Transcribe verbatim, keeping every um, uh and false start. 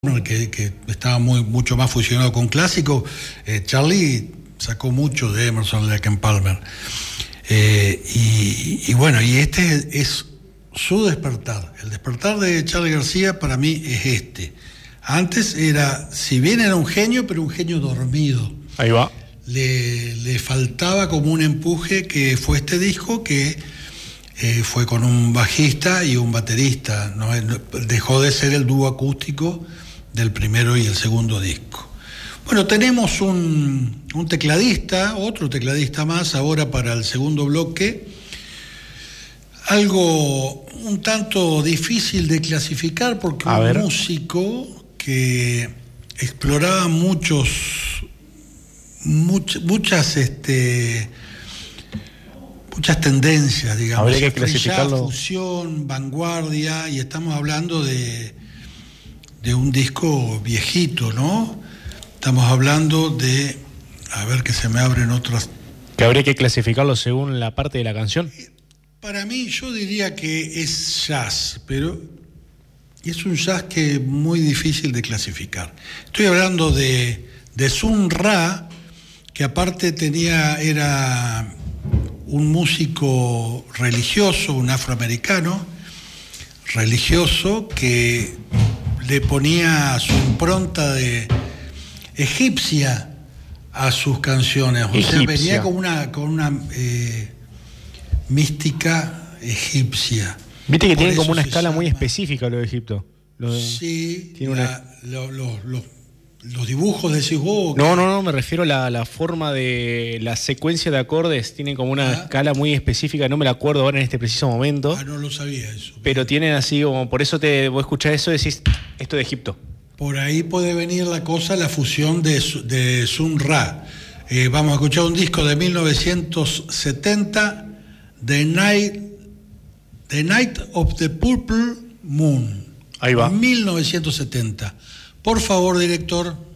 Que, que estaba muy, mucho más fusionado con clásico. eh, Charlie sacó mucho de Emerson, Lake and Palmer. Eh, y, y bueno, y este es, es su despertar. El despertar de Charly García para mí es este. Antes era, si bien era un genio, pero un genio dormido. Ahí va. Le, le faltaba como un empuje, que fue este disco que eh, fue con un bajista y un baterista. ¿no? Dejó de ser el dúo acústico del primero y el segundo disco. Bueno, tenemos un, un tecladista, otro tecladista más ahora para el segundo bloque. Algo un tanto difícil de clasificar porque A un ver. músico que exploraba muchos, much, muchas, este, muchas tendencias, digamos. Habría que Free jazz, clasificarlo. fusión, vanguardia, y estamos hablando de de un disco viejito, ¿no? Estamos hablando de, a ver que se me abren otras. Que habría que clasificarlo según la parte de la canción. Para mí, yo diría que es jazz, pero es un jazz que es muy difícil de clasificar. Estoy hablando de, de Sun Ra, que aparte tenía, era un músico religioso, un afroamericano religioso que le ponía su impronta de egipcia a sus canciones. O Egipcia. sea, venía con una, con una eh, mística egipcia. Viste que Por tienen eso como una se escala llama. muy específica lo de Egipto. Lo de- Sí, tiene la- una- lo- lo- lo- los dibujos decís vos. No, no, no, me refiero a la, la forma de la secuencia de acordes. Tienen como una Ah. escala muy específica, no me la acuerdo ahora en este preciso momento. Ah, no lo sabía eso. Pero tienen así como, por eso te vos escuchás eso y decís, esto de Egipto. Por ahí puede venir la cosa, la fusión de, Su- de Sun Ra. Eh, vamos a escuchar un disco de mil novecientos setenta, The Night, The Night of the Purple Moon. Ahí va. mil novecientos setenta. Por favor, director.